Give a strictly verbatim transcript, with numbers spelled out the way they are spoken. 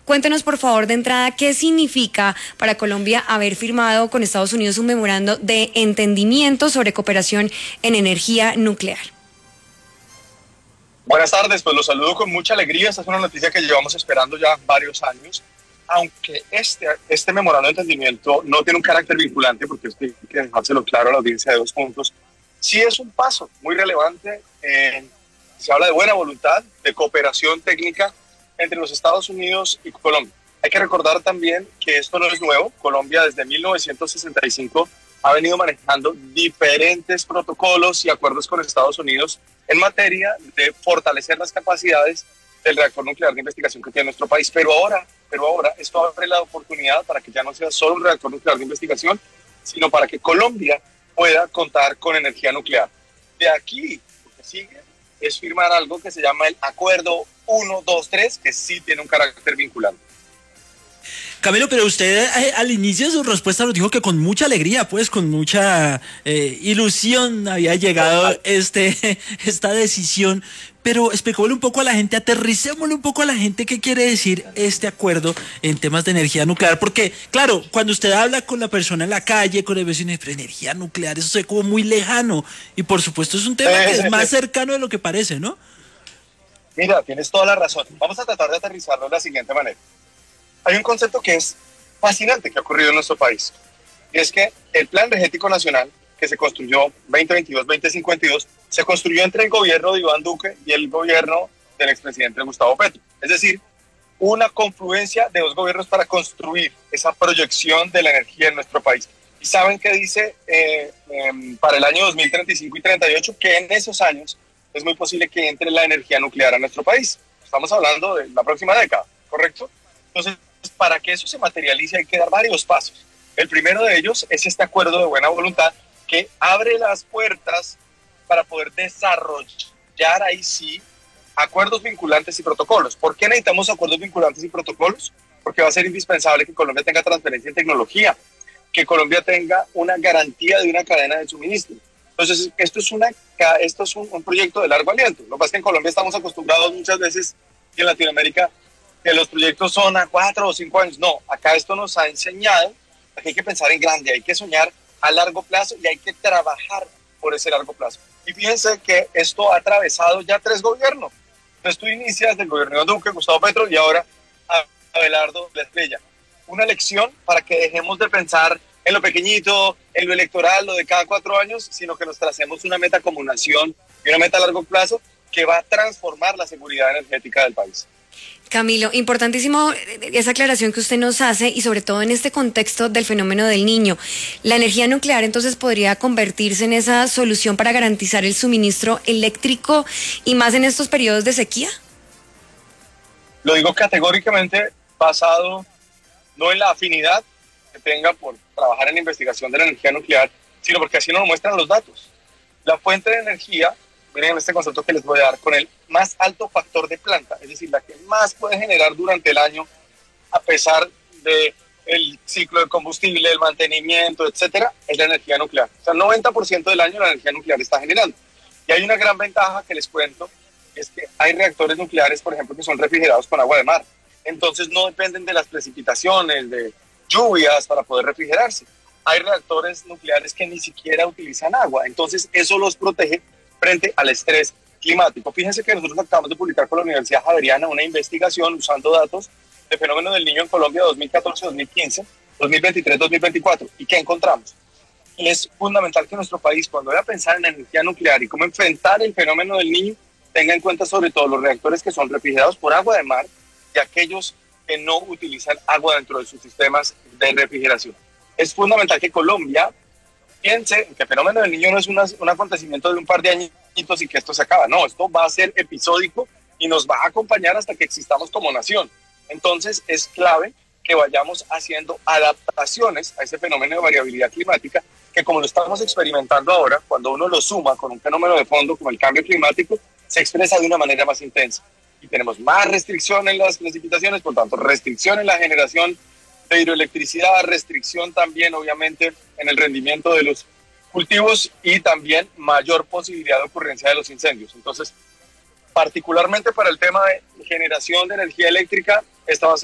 Cuéntenos, por favor, de entrada, ¿qué significa para Colombia haber firmado con Estados Unidos un memorando de entendimiento sobre cooperación en energía nuclear? Buenas tardes, pues los saludo con mucha alegría. Esta es una noticia que llevamos esperando ya varios años, aunque este, este memorando de entendimiento no tiene un carácter vinculante, porque esto hay que dejárselo claro a la audiencia de dos puntos. Sí es un paso muy relevante, eh, se habla de buena voluntad, de cooperación técnica entre los Estados Unidos y Colombia. Hay que recordar también que esto no es nuevo. Colombia desde mil novecientos sesenta y cinco ha venido manejando diferentes protocolos y acuerdos con Estados Unidos en materia de fortalecer las capacidades del reactor nuclear de investigación que tiene nuestro país. Pero ahora, pero ahora esto abre la oportunidad para que ya no sea solo un reactor nuclear de investigación, sino para que Colombia pueda contar con energía nuclear. De aquí, lo que sigue es firmar algo que se llama el Acuerdo uno dos tres, que sí tiene un carácter vinculante. Camilo, pero usted eh, al inicio de su respuesta nos dijo que con mucha alegría, pues con mucha eh, ilusión había llegado este, esta decisión, pero expliquémosle un poco a la gente, aterricémosle un poco a la gente qué quiere decir este acuerdo en temas de energía nuclear, porque claro, cuando usted habla con la persona en la calle, con el vecino, pero energía nuclear, eso se ve como muy lejano, y por supuesto es un tema que es más cercano de lo que parece, ¿no? Mira, tienes toda la razón. Vamos a tratar de aterrizarlo de la siguiente manera. Hay un concepto que es fascinante que ha ocurrido en nuestro país, y es que el Plan Energético Nacional, que se construyó veinte veintidós veinte cincuenta y dos, se construyó entre el gobierno de Iván Duque y el gobierno del expresidente Gustavo Petro. Es decir, una confluencia de dos gobiernos para construir esa proyección de la energía en nuestro país. ¿Y saben qué dice eh, eh, para el año dos mil treinta y cinco y treinta y ocho? Que en esos años es muy posible que entre la energía nuclear a nuestro país. Estamos hablando de la próxima década, ¿correcto? Entonces, para que eso se materialice hay que dar varios pasos. El primero de ellos es este acuerdo de buena voluntad que abre las puertas para poder desarrollar ahí sí acuerdos vinculantes y protocolos. ¿Por qué necesitamos acuerdos vinculantes y protocolos? Porque va a ser indispensable que Colombia tenga transferencia en tecnología, que Colombia tenga una garantía de una cadena de suministro. Entonces, esto es, una, esto es un, un proyecto de largo aliento. Lo que pasa es que en Colombia estamos acostumbrados muchas veces, y en Latinoamérica, que los proyectos son a cuatro o cinco años. No, acá esto nos ha enseñado que hay que pensar en grande, hay que soñar a largo plazo y hay que trabajar por ese largo plazo. Y fíjense que esto ha atravesado ya tres gobiernos. Entonces tú inicias del gobierno de Duque, Gustavo Petro y ahora Abelardo La Espriella. Una lección para que dejemos de pensar en lo pequeñito, en lo electoral, lo de cada cuatro años, sino que nos tracemos una meta como nación y una meta a largo plazo que va a transformar la seguridad energética del país. Camilo, importantísimo esa aclaración que usted nos hace y sobre todo en este contexto del fenómeno del Niño. ¿La energía nuclear entonces podría convertirse en esa solución para garantizar el suministro eléctrico y más en estos periodos de sequía? Lo digo categóricamente basado no en la afinidad que tenga por trabajar en la investigación de la energía nuclear, sino porque así nos lo muestran los datos. La fuente de energía, miren este concepto que les voy a dar, con el más alto factor de planta, es decir, la que más puede generar durante el año a pesar del ciclo de combustible, el mantenimiento, etcétera, es la energía nuclear. O sea, el noventa por ciento del año la energía nuclear está generando. Y hay una gran ventaja que les cuento, es que hay reactores nucleares, por ejemplo, que son refrigerados con agua de mar. Entonces no dependen de las precipitaciones, de lluvias para poder refrigerarse. Hay reactores nucleares que ni siquiera utilizan agua, entonces eso los protege frente al estrés climático. Fíjense que nosotros acabamos de publicar con la Universidad Javeriana una investigación usando datos de fenómeno del Niño en Colombia dos mil catorce dos mil quince, dos mil veintitrés dos mil veinticuatro. ¿Y qué encontramos? Y es fundamental que nuestro país, cuando vaya a pensar en la energía nuclear y cómo enfrentar el fenómeno del Niño, tenga en cuenta sobre todo los reactores que son refrigerados por agua de mar y aquellos que no utilizan agua dentro de sus sistemas de refrigeración. Es fundamental que Colombia piense que el fenómeno del Niño no es una, un acontecimiento de un par de añitos y que esto se acaba. No, esto va a ser episódico y nos va a acompañar hasta que existamos como nación. Entonces es clave que vayamos haciendo adaptaciones a ese fenómeno de variabilidad climática que, como lo estamos experimentando ahora, cuando uno lo suma con un fenómeno de fondo como el cambio climático, se expresa de una manera más intensa. Y tenemos más restricción en las precipitaciones, por tanto, restricción en la generación de hidroelectricidad, restricción también, obviamente, en el rendimiento de los cultivos y también mayor posibilidad de ocurrencia de los incendios. Entonces, particularmente para el tema de generación de energía eléctrica, esta va a ser